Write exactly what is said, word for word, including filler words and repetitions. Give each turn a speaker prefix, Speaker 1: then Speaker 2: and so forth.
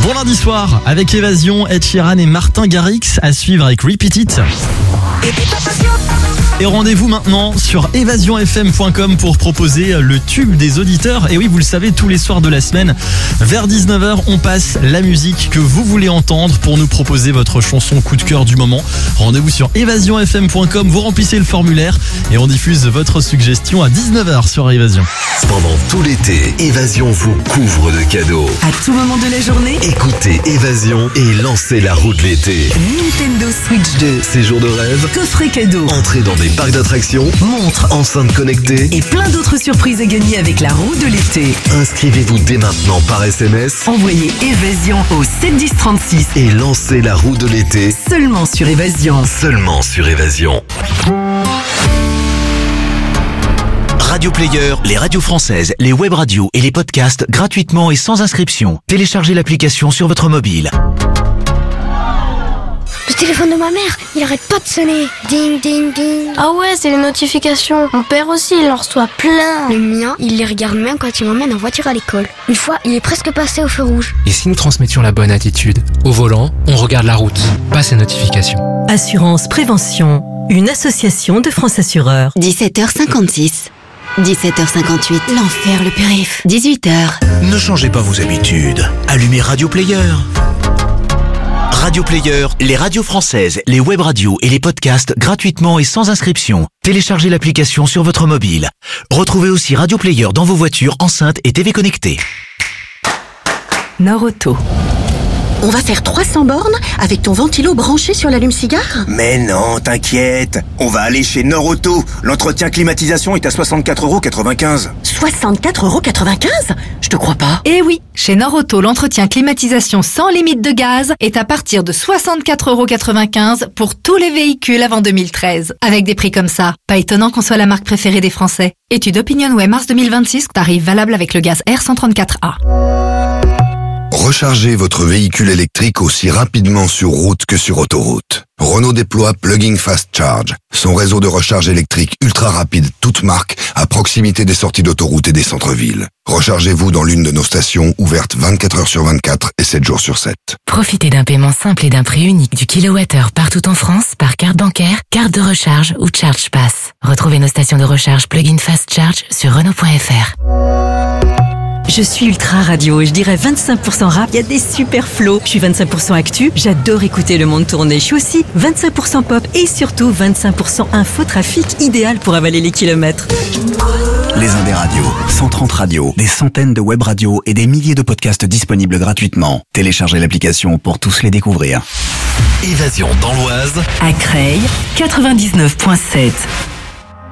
Speaker 1: Bon lundi soir avec Évasion, Ed Sheeran et Martin Garrix à suivre avec Repeat It. Et rendez-vous maintenant sur évasion f m point com pour proposer le tube des auditeurs. Et oui, vous le savez, tous les soirs de la semaine, vers dix-neuf heures, on passe la musique que vous voulez entendre pour nous proposer votre chanson coup de cœur du moment. Rendez-vous sur évasion f m point com, vous remplissez le formulaire et on diffuse votre suggestion à dix-neuf heures sur Évasion.
Speaker 2: Pendant tout l'été, Évasion vous couvre de cadeaux.
Speaker 3: À tout moment de la journée,
Speaker 2: Écoutez Évasion et lancez la roue de l'été.
Speaker 3: Nintendo Switch deux,
Speaker 2: Séjour de rêve,
Speaker 3: coffret cadeau,
Speaker 2: entrée dans des parcs d'attractions,
Speaker 3: montre
Speaker 2: enceintes connectées.
Speaker 3: et plein d'autres surprises à gagner avec la roue de l'été.
Speaker 2: Inscrivez-vous dès maintenant par S M S
Speaker 3: Envoyez Évasion au sept dix trente-six,
Speaker 2: et lancez la roue de l'été
Speaker 3: seulement sur Évasion.
Speaker 2: seulement sur Évasion.
Speaker 4: Radio Player, les radios françaises, les web radios et les podcasts gratuitement et sans inscription. Téléchargez l'application sur votre mobile.
Speaker 5: Le téléphone de ma mère, il arrête pas de sonner. Ding, ding, ding.
Speaker 6: Ah ouais, c'est les notifications. Mon père aussi, il en reçoit plein.
Speaker 5: Le mien, il les regarde même quand il m'emmène en voiture à l'école. Une fois, il est presque passé au feu rouge.
Speaker 7: Et si nous transmettions la bonne attitude? Au volant, on regarde la route, pas ses notifications.
Speaker 8: Assurance Prévention, une association de France Assureurs.
Speaker 9: dix-sept heures cinquante-six. dix-sept heures cinquante-huit. L'enfer, le périph. dix-huit heures.
Speaker 4: Ne changez pas vos habitudes. Allumez Radio Player. Radio Player, les radios françaises, les web radios et les podcasts gratuitement et sans inscription. Téléchargez l'application sur votre mobile. Retrouvez aussi Radio Player dans vos voitures, enceintes et T V connectées.
Speaker 8: Norauto.
Speaker 9: On va faire trois cents bornes avec ton ventilo branché sur l'allume-cigare?
Speaker 10: Mais non, t'inquiète. On va aller chez Norauto. L'entretien climatisation est à soixante-quatre euros quatre-vingt-quinze.
Speaker 9: soixante-quatre euros quatre-vingt-quinze? Je te crois pas.
Speaker 11: Eh oui, chez Norauto, l'entretien climatisation sans limite de gaz est à partir de soixante-quatre euros quatre-vingt-quinze pour tous les véhicules avant deux mille treize. Avec des prix comme ça, pas étonnant qu'on soit la marque préférée des Français. Étude OpinionWay mars deux mille vingt-six, tarif valable avec le gaz R cent trente-quatre A.
Speaker 12: Rechargez votre véhicule électrique aussi rapidement sur route que sur autoroute. Renault déploie Plug-in Fast Charge, son réseau de recharge électrique ultra rapide toute marque à proximité des sorties d'autoroute et des centres-villes. Rechargez-vous dans l'une de nos stations ouvertes vingt-quatre heures sur vingt-quatre et sept jours sur sept.
Speaker 13: Profitez d'un paiement simple et d'un prix unique du kilowattheure partout en France par carte bancaire, carte de recharge ou Charge Pass. Retrouvez nos stations de recharge Plug-in Fast Charge sur Renault point F R.
Speaker 8: Je suis ultra radio et je dirais vingt-cinq pour cent rap, il y a des super flows. Je suis vingt-cinq pour cent actu, j'adore écouter le monde tourner. Je suis aussi vingt-cinq pour cent pop et surtout vingt-cinq pour cent infotrafic, idéal pour avaler les kilomètres.
Speaker 14: Les Indés radios, cent trente radios, des centaines de web radios et des milliers de podcasts disponibles gratuitement. Téléchargez l'application pour tous les découvrir.
Speaker 2: Évasion dans l'Oise,
Speaker 8: À Creil, quatre-vingt-dix-neuf virgule sept.